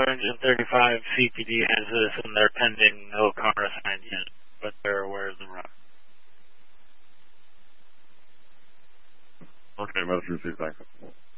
Engine 35 CPD has this and they're pending, no car assigned yet, but they're aware of the route. Okay, message received, thanks.